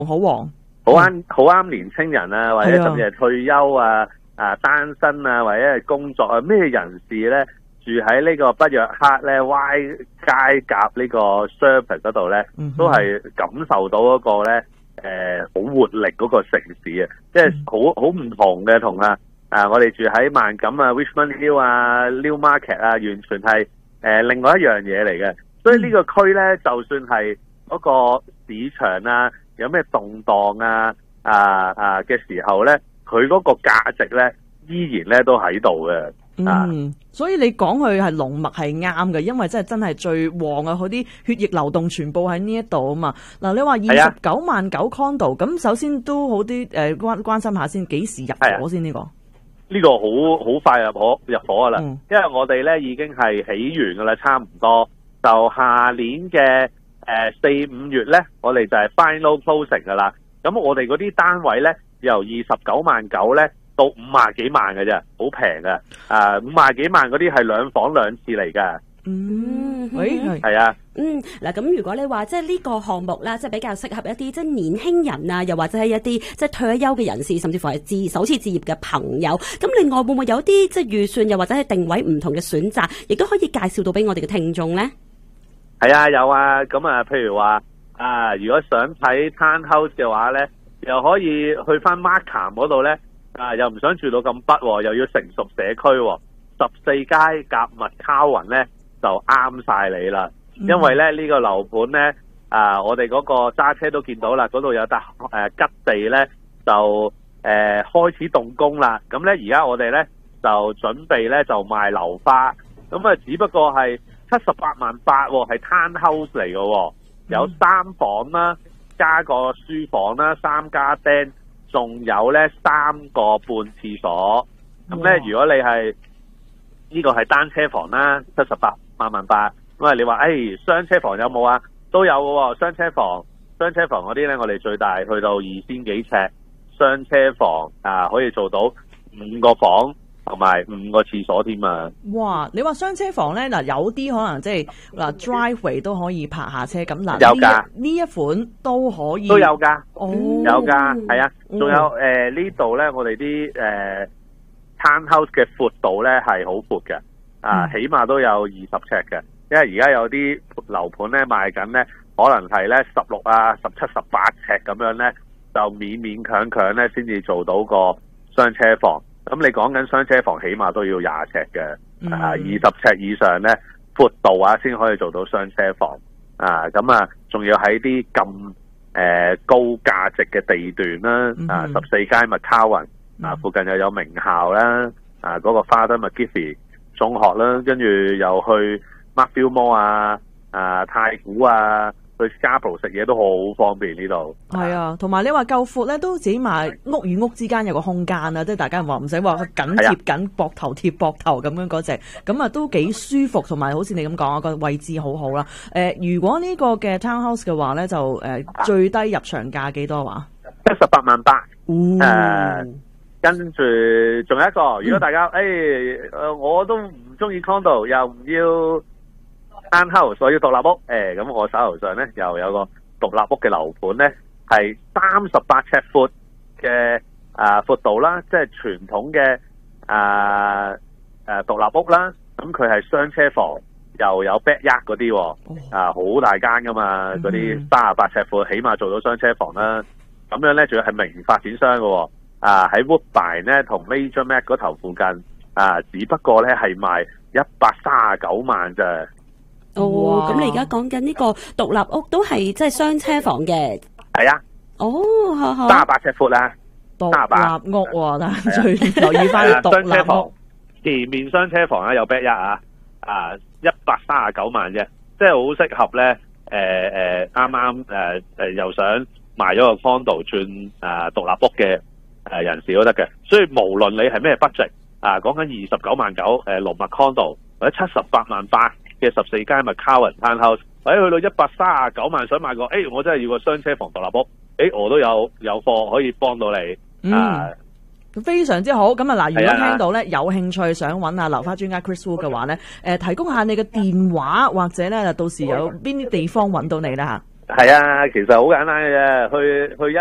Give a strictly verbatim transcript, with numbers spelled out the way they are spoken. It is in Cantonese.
好旺， 好啱好啱年青人啊，或者甚至係退休啊、啊單身啊，或者係工作啊，咩人士咧住喺呢個北約克咧 Y 街夾呢個 Service 嗰度咧，都係感受到嗰個咧誒好活力嗰個城市啊，即係好好唔同嘅同啊啊我哋住喺萬錦啊 Richmond Hill 啊 Newmarket 啊，完全係誒、呃、另外一樣嘢嚟嘅。所以呢個區咧，就算係嗰個市場啊，有咩動盪啊啊啊嘅時候咧，佢嗰個價值咧依然咧都喺度嘅。 嗯，所以你講佢係龍脈係啱嘅，因為真係真係最旺啊！佢啲血液流動全部喺呢一度啊嘛。嗱，你話二十九萬九 condo，咁首先都好啲誒關關心下先，幾時入伙先呢個？呢個好好快入伙入伙噶啦，嗯、因為我哋咧已經係起完噶啦，差唔多就下年嘅誒四五月咧，我哋就係 final closing 噶啦。咁我哋嗰啲單位咧，由二十九萬九咧到五廿幾萬嘅啫，好平嘅。啊，五廿幾萬嗰啲係兩房兩次嚟噶。 嗯， 誒係啊。 嗯，嗱，咁如果你話即係呢個項目啦，即係比較適合一啲即係年輕人啊，又或者係一啲即係退休嘅人士，甚至乎係自首次置業嘅朋友。咁另外會唔會有啲即係預算，又或者係定位唔同嘅選擇，亦都可以介紹到俾我哋嘅聽眾咧？ 係啊，有啊。咁啊，譬如話啊，如果想睇 townhouse 嘅話咧，又可以去翻 Markham 嗰度咧。啊，又唔想住到咁北，又要成熟社區，十四街夾麥卡雲咧就啱晒你啦。因為咧呢、這個樓盤咧，啊，我哋嗰個揸車都見到啦，嗰度有笪誒吉地咧就誒、呃、開始動工啦。咁咧而家我哋咧就準備咧就賣樓花，咁啊只不過係七十八萬八，係 townhouse 嚟嘅，有三房啦，加個書房啦，三家釘。仲有咧三個半廁所，咁咧如果你係呢、這個係單車房啦，七十八萬萬八，咁啊你話誒雙車房有冇啊？都有嘅，雙車房，雙車房嗰啲咧我哋最大去到二千幾尺，雙車房啊可以做到五個房同埋五個廁所添啊！ 哇！你話雙車房咧嗱，有啲可能即係嗱 driveway 都可以泊下車咁嗱， 有㗎呢一款都可以都有㗎， 哦， 有㗎，係啊，仲有誒、呃、呢度咧，我哋啲誒 townhouse 嘅闊度咧係好闊嘅，啊，起碼都有二十尺嘅，因為而家有啲樓盤咧賣緊咧，可能係咧十六啊、十七、十八尺咁樣咧，就勉勉強強咧先至做到個雙車房。咁你講緊雙車房起碼都要廿尺嘅，嗯、啊二十尺以上咧闊度啊先可以做到雙車房啊，咁啊仲要喺啲咁誒高價值嘅地段啦，嗯、啊十四街麥卡雲啊附近又有名校啦，啊嗰、那個 Father McGiffey 中學啦，跟住又去 Markville Mall 啊啊太古啊。去 Scarborough 食嘢都好方便呢度。 係啊，同埋你話夠闊咧，都自己買屋與屋之間有個空間啊，即係大家話唔使話緊貼緊膊頭貼膊頭咁樣嗰隻，咁啊都幾舒服，同埋好似你咁講啊，個位置好好啦。誒、呃，如果呢個嘅 townhouse 嘅話咧，就誒、呃、最低入場價幾多話？ 七十八萬八。 誒、 呃，跟住仲有一個，如果大家誒誒、嗯哎，我都唔中意 condo，又唔要。townhouse 我要獨立屋，誒、欸、咁我手頭上咧又有個獨立屋嘅樓盤咧，係三十八尺闊嘅啊闊度啦，即係傳統嘅啊誒獨立屋啦。咁佢係雙車房，又有 backyard 嗰啲，啊好大間噶嘛，嗰啲三十八尺闊，起碼做到雙車房啦。咁樣咧，仲要係名發展商嘅，啊喺 Woodbine 咧同 Major Mac 嗰頭附近，啊只不過咧係賣一百三十九萬咋。 哦，咁你而家講緊呢個獨立屋都係即係雙車房嘅， 係啊， 哦， 三十八尺闊啦， 獨立屋喎，但係最留意翻獨立屋， 前面雙車房啊有 backyard 啊，啊一百三十九萬啫，即係好適合咧，誒誒啱啱誒誒又想賣咗個 condo 轉啊獨立屋嘅誒人士都得嘅，所以無論你係咩 budget 啊，講緊二十九萬九誒龍脈 condo 或者七十八萬八。嘅十四街咪 Cowan Townhouse，或者去到一百三十九萬想買個，誒、欸、我真係要個雙車房獨立屋，誒、欸、我都有有貨可以幫到你， 嗯、啊，非常之好。咁啊嗱，如果聽到咧有興趣想揾啊樓花專家 Chris Wu 嘅話咧，誒、呃、提供下你嘅電話或者咧到時有邊啲地方揾到你啦嚇。 係啊，其實好簡單嘅啫，去去一